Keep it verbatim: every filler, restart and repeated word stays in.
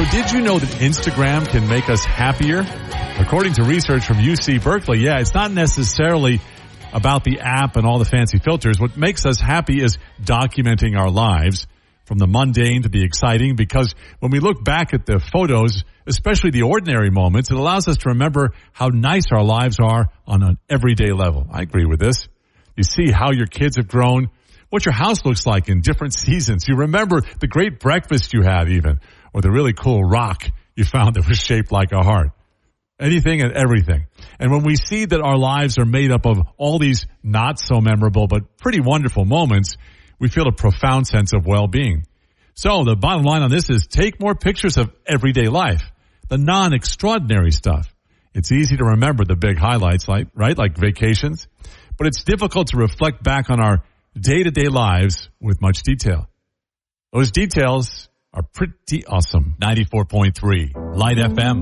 So did you know that Instagram can make us happier? According to research from U C Berkeley, yeah, it's not necessarily about the app and all the fancy filters. What makes us happy is documenting our lives, from the mundane to the exciting, because when we look back at the photos, especially the ordinary moments, it allows us to remember how nice our lives are on an everyday level. I agree with this. You see how your kids have grown, what your house looks like in different seasons. You remember the great breakfast you had even, or the really cool rock you found that was shaped like a heart. Anything and everything. And when we see that our lives are made up of all these not so memorable but pretty wonderful moments, we feel a profound sense of well-being. So the bottom line on this is take more pictures of everyday life, the non-extraordinary stuff. It's easy to remember the big highlights, like, right, like vacations, but it's difficult to reflect back on our day-to-day lives with much detail. Those details are pretty awesome. ninety-four point three Light F M.